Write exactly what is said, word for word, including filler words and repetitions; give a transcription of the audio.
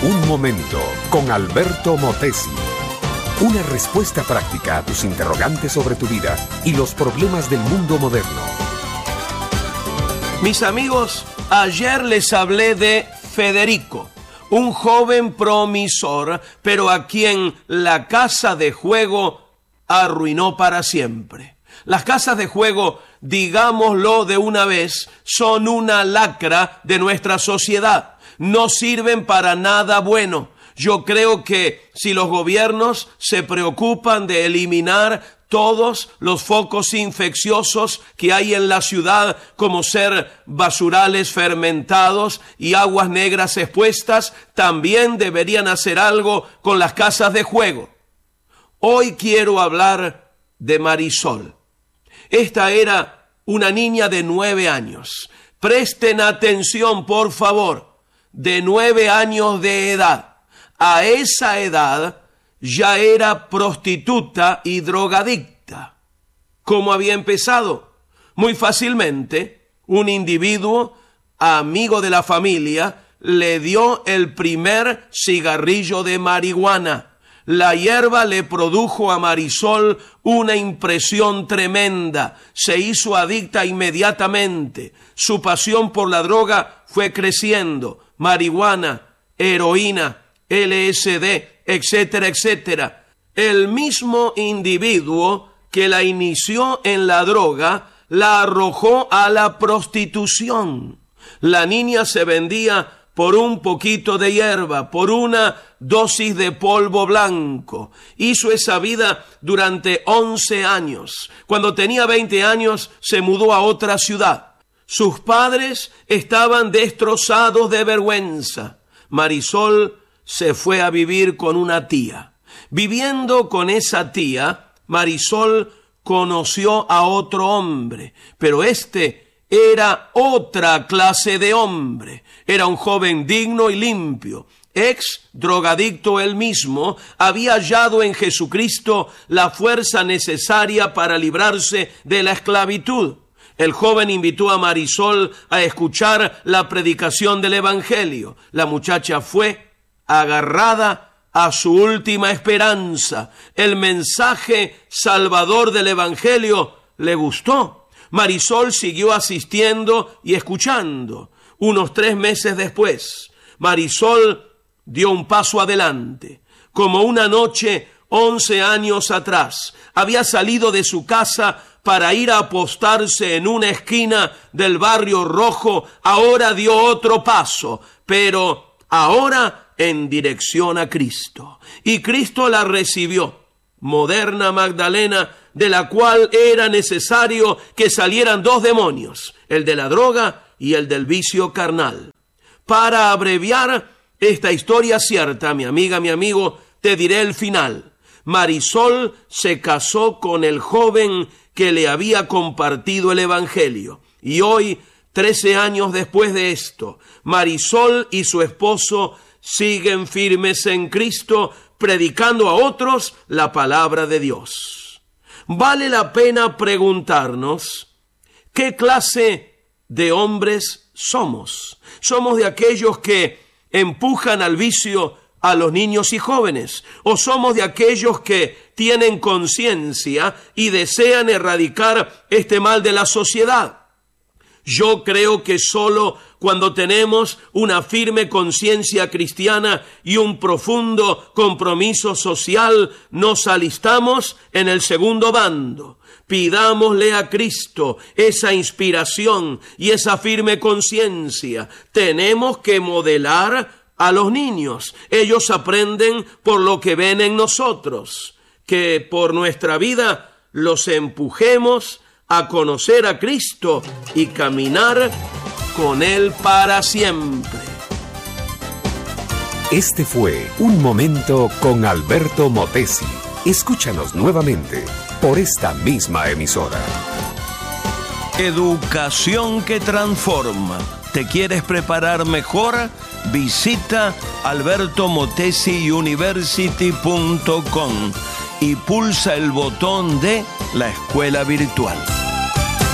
Un momento con Alberto Motesi. Una respuesta práctica a tus interrogantes sobre tu vida y los problemas del mundo moderno. Mis amigos, ayer les hablé de Federico, un joven promisor, pero a quien la casa de juego arruinó para siempre. Las casas de juego, digámoslo de una vez, son una lacra de nuestra sociedad. No sirven para nada bueno. Yo creo que si los gobiernos se preocupan de eliminar todos los focos infecciosos que hay en la ciudad, como ser basurales fermentados y aguas negras expuestas, también deberían hacer algo con las casas de juego. Hoy quiero hablar de Marisol. Esta era una niña de nueve años. Presten atención, por favor. De nueve años de edad. A esa edad ya era prostituta y drogadicta. ¿Cómo había empezado? Muy fácilmente, un individuo, amigo de la familia, le dio el primer cigarrillo de marihuana. La hierba le produjo a Marisol una impresión tremenda. Se hizo adicta inmediatamente. Su pasión por la droga fue creciendo. Marihuana, heroína, L S D, etcétera, etcétera. El mismo individuo que la inició en la droga, la arrojó a la prostitución. La niña se vendía por un poquito de hierba, por una dosis de polvo blanco. Hizo esa vida durante once años. Cuando tenía veinte años, se mudó a otra ciudad. Sus padres estaban destrozados de vergüenza. Marisol se fue a vivir con una tía. Viviendo con esa tía, Marisol conoció a otro hombre, pero este era otra clase de hombre. Era un joven digno y limpio. Ex drogadicto él mismo, había hallado en Jesucristo la fuerza necesaria para librarse de la esclavitud. El joven invitó a Marisol a escuchar la predicación del Evangelio. La muchacha fue agarrada a su última esperanza. El mensaje salvador del Evangelio le gustó. Marisol siguió asistiendo y escuchando. Unos tres meses después, Marisol dio un paso adelante. Como una noche, once años atrás, había salido de su casa para ir a apostarse en una esquina del barrio rojo. Ahora dio otro paso, pero ahora en dirección a Cristo. Y Cristo la recibió. Moderna Magdalena, de la cual era necesario que salieran dos demonios, el de la droga y el del vicio carnal. Para abreviar esta historia cierta, mi amiga, mi amigo, te diré el final. Marisol se casó con el joven que le había compartido el Evangelio. Y hoy, trece años después de esto, Marisol y su esposo siguen firmes en Cristo, predicando a otros la palabra de Dios. Vale la pena preguntarnos, ¿qué clase de hombres somos? ¿Somos de aquellos que empujan al vicio a los niños y jóvenes? ¿O somos de aquellos que tienen conciencia y desean erradicar este mal de la sociedad? Yo creo que solo cuando tenemos una firme conciencia cristiana y un profundo compromiso social, nos alistamos en el segundo bando. Pidámosle a Cristo esa inspiración y esa firme conciencia. Tenemos que modelar a los niños. Ellos aprenden por lo que ven en nosotros. Que por nuestra vida los empujemos a conocer a Cristo y caminar con Él para siempre. Este fue Un Momento con Alberto Motesi. Escúchanos nuevamente por esta misma emisora. Educación que transforma. ¿Te quieres preparar mejor? Visita alberto motesi university punto com y pulsa el botón de la escuela virtual.